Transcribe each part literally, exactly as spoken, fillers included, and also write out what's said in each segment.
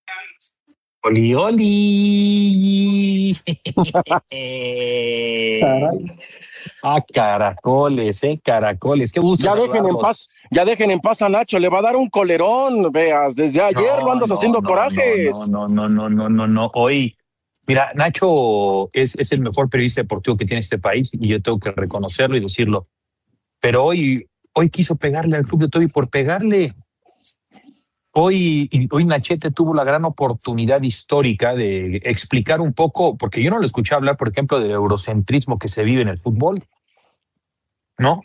Oli, oli. Caray. Ah, caracoles, eh, caracoles. Qué gusto Ya dejen en saludarlos. paz, ya dejen en paz a Nacho, le va a dar un colerón, veas, desde ayer No, lo andas no, haciendo no, corajes. No, no, no, no, no, no, no. Hoy, mira, Nacho es, es el mejor periodista deportivo que tiene este país y yo tengo que reconocerlo y decirlo. Pero hoy, hoy quiso pegarle al Club de Toby por pegarle. Hoy, y hoy Nachete tuvo la gran oportunidad histórica de explicar un poco, porque yo no lo escuché hablar, por ejemplo, del eurocentrismo que se vive en el fútbol. ¿No?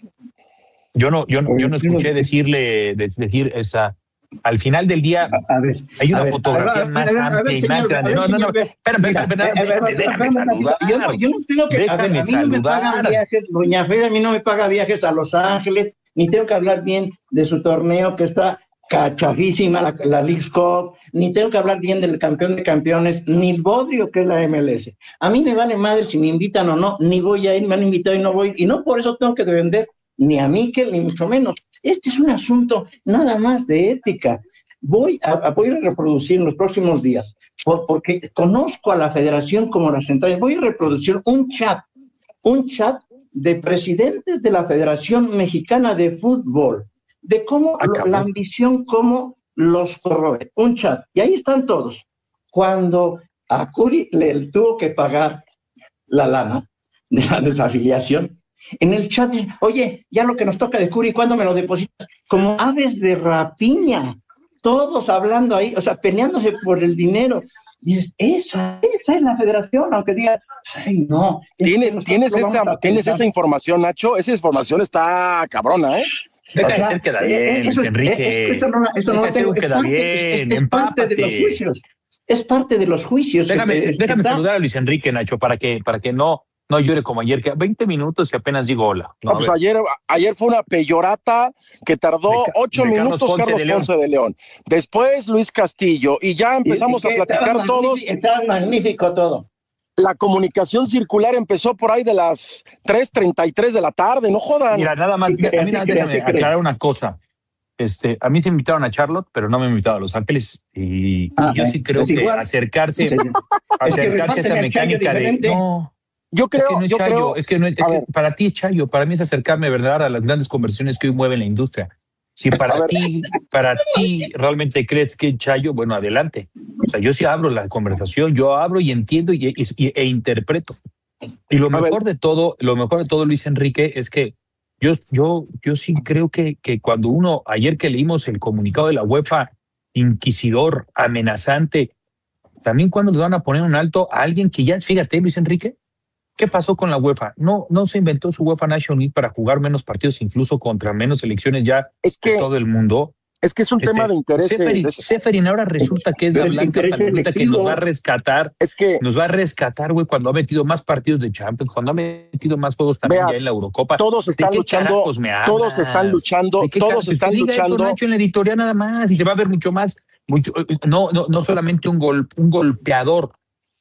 Yo no, yo no, yo no escuché decirle, de- decir esa. Al final del día, A, a ver, hay a una ver, fotografía a ver, más a ver, a ver, amplia y señor, más a grande. ver, No, no, no. señor, Espérame, mira, espérame, a ver, a ver, déjame, déjame espérame un ratito. saludar. Yo no, yo no tengo que, a ver, Déjame a mí no me pagan saludar. viajes, doña Fer, a mí no me paga viajes a Los Ángeles, ni tengo que hablar bien de su torneo que está cachafísima, la, la Leagues Cup, ni tengo que hablar bien del campeón de campeones, ni el bodrio que es la M L S. A mí me vale madre si me invitan o no, ni voy a ir, me han invitado y no voy, y no por eso tengo que vender ni a Mikel, ni mucho menos. Este es un asunto nada más de ética. Voy a, a, voy a reproducir en los próximos días, por, porque conozco a la federación como la central, voy a reproducir un chat, un chat de presidentes de la Federación Mexicana de Fútbol, de cómo Ah, lo, la ambición, cómo los corroe, un chat, y ahí están todos. Cuando a Curi le tuvo que pagar la lana de la desafiliación, en el chat dice, oye, ya lo que nos toca de Curi, ¿cuándo me lo depositas? Como aves de rapiña, todos hablando ahí, o sea, peleándose por el dinero. Dices, esa, esa es la federación, aunque diga, ay, no. ¿Tienes, ¿tienes, esa, ¿tienes esa información, Nacho? Esa información está cabrona, ¿eh? Deja O sea, de ser queda bien, Luis Enrique. Es, es, eso no, eso no lo tengo. Es, parte, es, es parte de los juicios. Es parte de los juicios. Déjame, es, déjame está... saludar a Luis Enrique, Nacho, para que, para que no, no llore como ayer, que veinte minutos y apenas digo hola. No, no pues ayer, ayer fue una peyorata que tardó ocho minutos Carlos Ponce, Carlos de, Ponce de León. Después Luis Castillo y ya empezamos ¿Y, y a platicar estaba todos. Estaba magnífico todo. La comunicación circular empezó por ahí de las tres treinta y tres de la tarde, no jodan. Mira, nada más, mira, a mí nada, déjame aclarar una cosa. Este, a mí se invitaron a Charlotte, pero no me invitaron a Los Ángeles y, ah, y yo sí creo que igual. acercarse, sí. acercarse a esa mecánica de no. Yo creo, es que no es yo Chayo, creo, es que, no es, es que para ti es Chayo, para mí es acercarme, ¿verdad?, a las grandes conversiones que hoy mueven la industria. Si para ti, para ti realmente crees que es Chayo, bueno, adelante. O sea, yo sí abro la conversación, yo abro y entiendo y, y, e interpreto. Y lo mejor de todo, lo mejor de todo, Luis Enrique, es que yo, yo, yo sí creo que, que cuando uno, ayer que leímos el comunicado de la UEFA, inquisidor, amenazante, también cuando le van a poner un alto a alguien que ya, fíjate, Luis Enrique, ¿qué pasó con la UEFA? No, no se inventó su UEFA National League para jugar menos partidos, incluso contra menos selecciones ya es que, de todo el mundo. Es que es un este, tema de intereses. Seferin, Seferin ahora resulta que es la blanca palomita que nos va a rescatar. Es que nos va a rescatar, güey, cuando ha metido más partidos de Champions, cuando ha metido más juegos también veas, ya en la Eurocopa. Todos están luchando, todos están luchando, todos están que diga luchando. Eso, Nacho, en la editorial nada más, y se va a ver mucho más, mucho, no, no, no solamente un gol, un golpeador.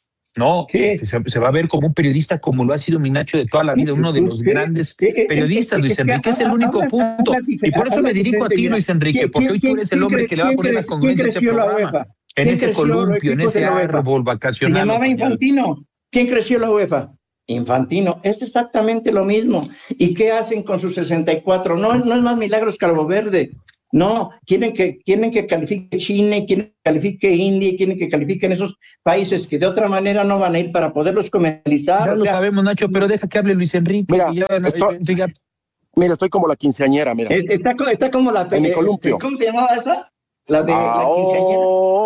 No, sí. se, se va a ver como un periodista como lo ha sido mi Nacho de toda la vida, uno de los sí. grandes sí. periodistas, Luis Enrique, es el único punto. Y por eso me dirijo a ti, Luis Enrique, porque hoy tú eres el hombre que le va a poner la congruencia a este programa. En ese columpio, en ese árbol vacacional. Se llamaba Infantino. ¿Quién creció la UEFA? Infantino. Es exactamente lo mismo. ¿Y qué hacen con sus sesenta y cuatro? No, no es más Milagros Calvo Verde. No, quieren que, quieren que califique China, quieren que califique India, quieren que califiquen esos países que de otra manera no van a ir para poderlos comercializar. Ya o lo sea, sabemos, Nacho, pero deja que hable Luis Enrique. Mira, ya, estoy, ya... mira, estoy como la quinceañera, mira. Está, está como la... En mi columpio. ¿Cómo se llamaba esa? La de Ahora, la quinceañera.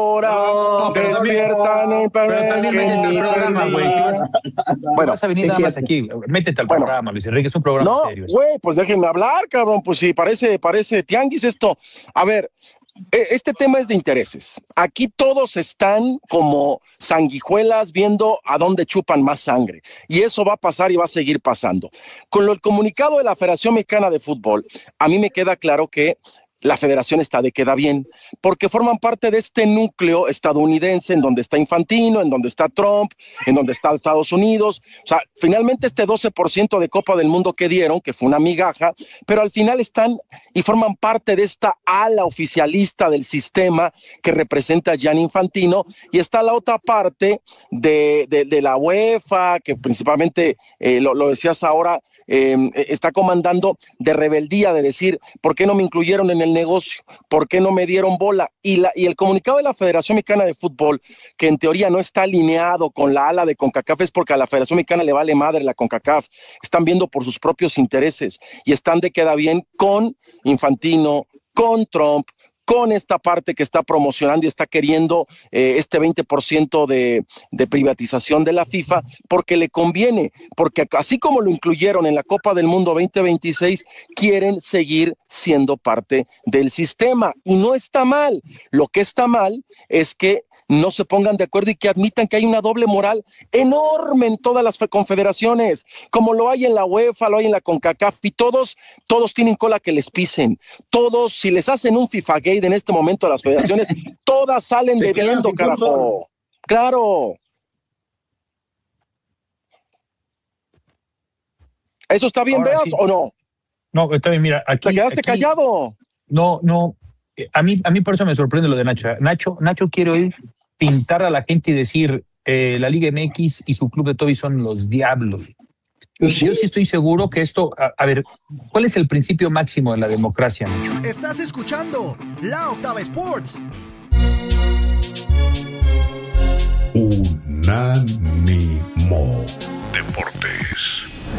Oh, despiertan no, pero también métete al programa, güey. Si vas, bueno, vas a venir nada más aquí, métete al bueno, programa, Luis Enrique, es un programa no, serio. Güey, pues déjenme hablar, cabrón, pues sí, parece, parece tianguis esto. A ver, este tema es de intereses. Aquí todos están como sanguijuelas viendo a dónde chupan más sangre. Y eso va a pasar y va a seguir pasando. Con lo, el comunicado de la Federación Mexicana de Fútbol, a mí me queda claro que la federación está de queda bien, porque forman parte de este núcleo estadounidense en donde está Infantino, en donde está Trump, en donde está Estados Unidos. O sea, finalmente este doce por ciento de Copa del Mundo que dieron, que fue una migaja, pero al final están y forman parte de esta ala oficialista del sistema que representa a Gianni Infantino, y está la otra parte de, de, de la UEFA, que principalmente, eh, lo, lo decías ahora, Eh, está comandando de rebeldía, de decir, ¿por qué no me incluyeron en el negocio? ¿Por qué no me dieron bola? Y, la, y el comunicado de la Federación Mexicana de Fútbol, que en teoría no está alineado con la ala de CONCACAF, es porque a la Federación Mexicana le vale madre la CONCACAF. Están viendo por sus propios intereses y están de queda bien con Infantino, con Trump, con esta parte que está promocionando y está queriendo eh, este veinte por ciento de, de privatización de la FIFA, porque le conviene, porque así como lo incluyeron en la Copa del Mundo veinte veintiséis, quieren seguir siendo parte del sistema, y no está mal. Lo que está mal es que no se pongan de acuerdo y que admitan que hay una doble moral enorme en todas las confederaciones, como lo hay en la UEFA, lo hay en la CONCACAF, y todos, todos tienen cola que les pisen. Todos, si les hacen un FIFA Gate en este momento a las federaciones, todas salen bebiendo, carajo. Claro. ¿Eso está bien, Ahora Veas, sí. o no? No, está bien, mira, aquí... ¿Te quedaste aquí, callado? No, no, a mí, a mí por eso me sorprende lo de Nacho. Nacho, Nacho quiere oír pintar a la gente y decir eh, la Liga M X y su club de Toby son los diablos. Pues sí. Yo sí estoy seguro que esto, a, a ver, ¿cuál es el principio máximo de la democracia, Nacho? Estás escuchando La Octava Sports. Unánimo Deporte.